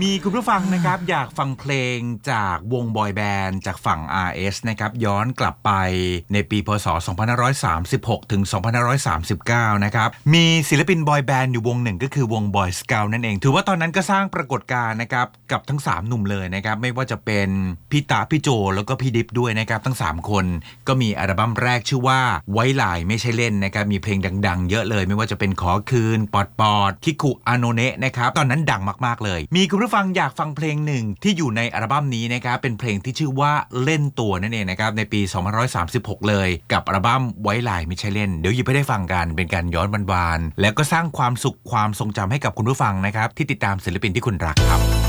มีคุณผู้ฟังนะครับอยากฟังเพลงจากวงบอยแบนด์จากฝั่ง RS นะครับย้อนกลับไปในปีพศ2536ถึง2539นะครับมีศิลปินบอยแบนด์อยู่วงหนึ่งก็คือวง Boy Scout นั่นเองถือว่าตอนนั้นก็สร้างปรากฏการณ์นะครับกับทั้ง3หนุ่มเลยนะครับไม่ว่าจะเป็นพี่ตาพี่โจแล้วก็พี่ดิฟด้วยนะครับทั้ง3คนก็มีอัลบั้มแรกชื่อว่าไว้ลายไม่ใช่เล่นนะครับมีเพลงดังๆเยอะเลยไม่ว่าจะเป็นขอคืนปอดปอดคิคุอาโนเนะนะครับตอนนั้นดังมากๆเลยมีคุณผู้ฟังอยากฟังเพลงหนึ่งที่อยู่ในอัลบั้มนี้นะครับเป็นเพลงที่ชื่อว่าเล่นตัวนั่นเองนะครับในปี2536เลยกับอัลบั้มไว้ลายไม่ใช่เล่นเดี๋ยวหยิบไปได้ฟังกันเป็นการย้อนวานๆแล้วก็สร้างความสุขความทรงจำให้กับคุณผู้ฟังนะครับที่ติดตามศิลปินที่คุณรักครับ